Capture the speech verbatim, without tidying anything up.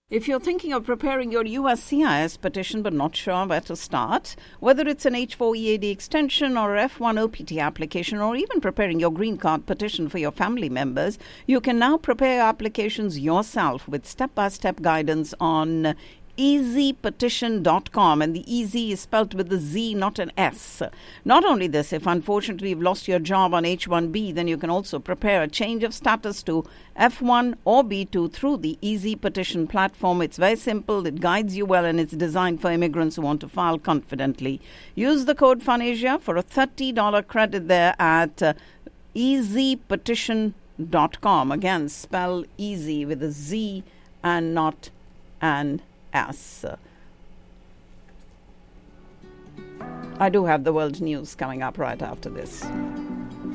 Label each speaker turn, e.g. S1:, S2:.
S1: If you're thinking of preparing your U S C I S petition but not sure where to start, whether it's an H four E A D extension or F one O P T application or even preparing your green card petition for your family members, you can now prepare applications yourself with step-by-step guidance on easy petition dot com, and the easy is spelt with a Z, not an S. Not only this, if unfortunately you've lost your job on H one B, then you can also prepare a change of status to F one or B two through the Easy Petition platform. It's very simple, it guides you well, and it's designed for immigrants who want to file confidently. Use the code FUNASIA for a thirty dollars credit there at uh, easy petition dot com. Again, spell easy with a Z and not an S. I do have the world news coming up right after this.